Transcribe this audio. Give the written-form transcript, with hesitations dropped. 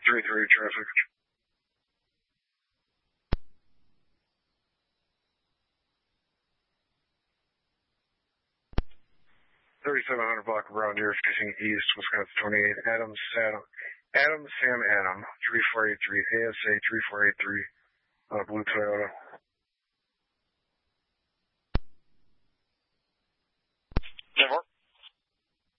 3-3 traffic. 3700 block of Brown Deer facing east, Wisconsin 28. Adam, Sam, 3483, ASA 3483, blue Toyota.